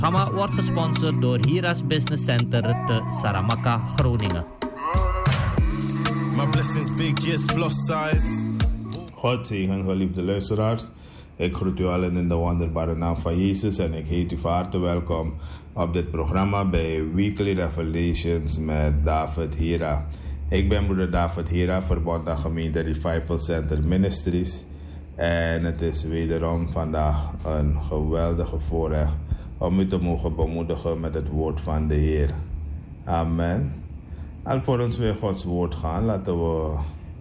Het programma wordt gesponsord door Hira's Business Center te Saramaka, Groningen. My blessings big, yes, plus size. God zegen, geliefde luisteraars. Ik groet u allen in de wonderbare naam van Jezus en ik heet u van harte welkom op dit programma bij Weekly Revelations met David Hira. Ik ben broeder David Hira, verbonden aan gemeente Revival Center Ministries. En het is wederom vandaag een geweldige voorrecht om u te mogen bemoedigen met het woord van de Heer. Amen. Alvorens we Gods woord gaan, laten we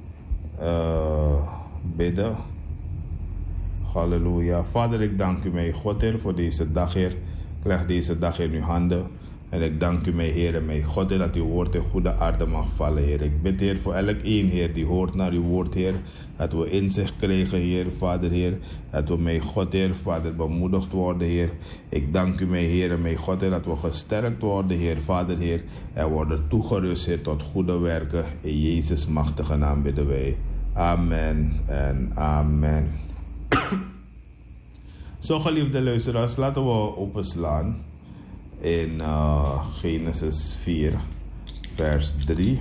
bidden. Halleluja. Vader, ik dank u, mijn God, Heer, voor deze dag, Heer. Ik leg deze dag in uw handen. En ik dank u, mijn Heer en mijn God, Heer, dat uw woord in goede aarde mag vallen, Heer. Ik bid, Heer, voor elk een, Heer, die hoort naar uw woord, Heer. Dat we inzicht krijgen, Heer, Vader, Heer. Dat we, mijn God, Heer, Vader, bemoedigd worden, Heer. Ik dank u, mijn Heer en mijn God, Heer, dat we gesterkt worden, Heer, Vader, Heer. En worden toegerust, Heer, tot goede werken. In Jezus' machtige naam bidden wij. Amen en amen. Zo, geliefde luisteraars, laten we openslaan in Genesis 4, vers 3.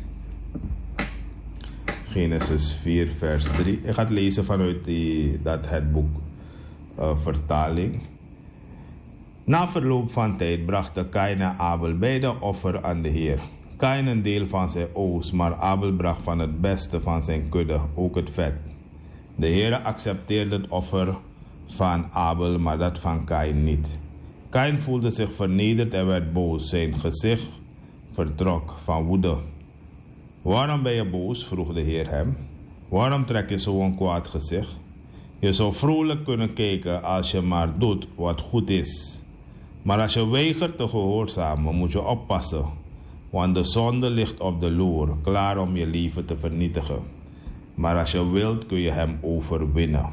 Genesis 4, vers 3. Ik ga het lezen vanuit het boek vertaling. Na verloop van tijd brachten Kain en Abel beide offer aan de Heer. Kain een deel van zijn oogst, maar Abel bracht van het beste van zijn kudde, ook het vet. De Heer accepteerde het offer van Abel, maar dat van Kain niet. Kain voelde zich vernederd en werd boos. Zijn gezicht vertrok van woede. Waarom ben je boos? Vroeg de Heer hem. Waarom trek je zo'n kwaad gezicht? Je zou vrolijk kunnen kijken als je maar doet wat goed is. Maar als je weigert te gehoorzamen, moet je oppassen. Want de zonde ligt op de loer, klaar om je leven te vernietigen. Maar als je wilt, kun je hem overwinnen.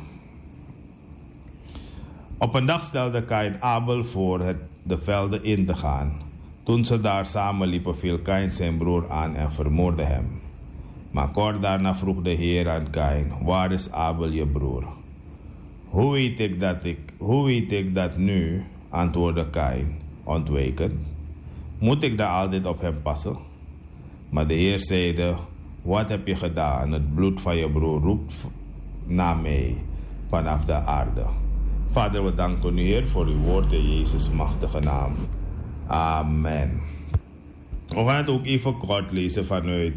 Op een dag stelde Kain Abel voor de velden in te gaan. Toen ze daar samen liepen, viel Kain zijn broer aan en vermoordde hem. Maar kort daarna vroeg de Heer aan Kain: waar is Abel je broer? Hoe weet ik dat nu? Antwoordde Kain, ontwijkend. Moet ik dan altijd op hem passen? Maar de Heer zeide: wat heb je gedaan? Het bloed van je broer roept naar mij vanaf de aarde. Vader, we danken u, Heer, voor uw woord in Jezus' machtige naam. Amen. We gaan het ook even kort lezen vanuit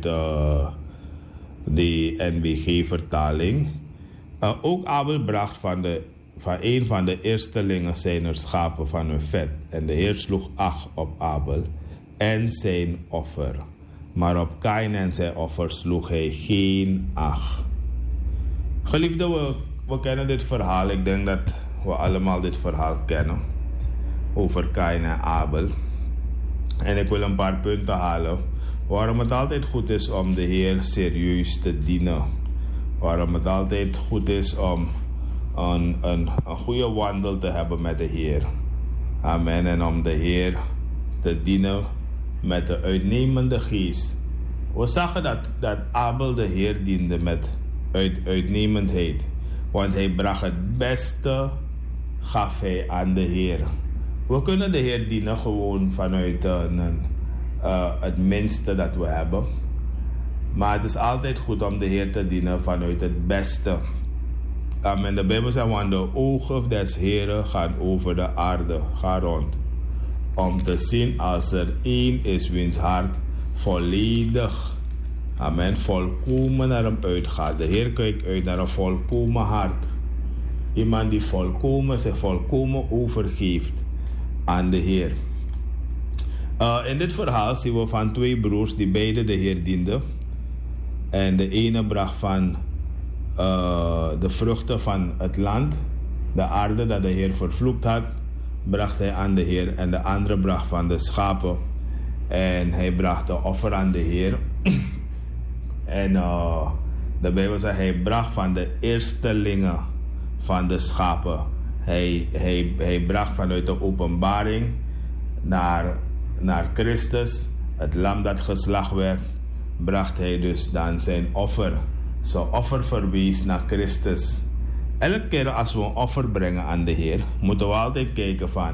de NBG-vertaling. Ook Abel bracht van een van de eerstelingen zijner schapen van hun vet. En de Heer sloeg acht op Abel en zijn offer. Maar op Kain en zijn offer sloeg hij geen acht. Geliefden, we kennen dit verhaal. Ik denk dat we allemaal dit verhaal kennen. Over Kain en Abel. En ik wil een paar punten halen. Waarom het altijd goed is om de Heer serieus te dienen. Waarom het altijd goed is om een goede wandel te hebben met de Heer. Amen. En om de Heer te dienen met de uitnemende geest. We zagen dat Abel de Heer diende met uitnemendheid. Want hij bracht het beste, gaf hij aan de Heer. We kunnen de Heer dienen gewoon vanuit het minste dat we hebben. Maar het is altijd goed om de Heer te dienen vanuit het beste. Amen. De Bijbel zegt, want de ogen des Heeren gaan over de aarde, gaan rond. Om te zien als er één is wiens hart volledig, amen, volkomen naar hem uitgaat. De Heer kijkt uit naar een volkomen hart. Iemand die zich volkomen overgeeft aan de Heer. In dit verhaal zien we van twee broers die beide de Heer dienden. En de ene bracht van de vruchten van het land, de aarde dat de Heer vervloekt had, bracht hij aan de Heer. En de andere bracht van de schapen. En hij bracht de offer aan de Heer. En de Bijbel zegt, hij bracht van de eerstelingen van de schapen. Hij bracht vanuit de openbaring naar Christus, het lam dat geslacht werd, bracht hij dus dan zijn offer. Zijn offer verwees naar Christus. Elke keer als we een offer brengen aan de Heer, moeten we altijd kijken van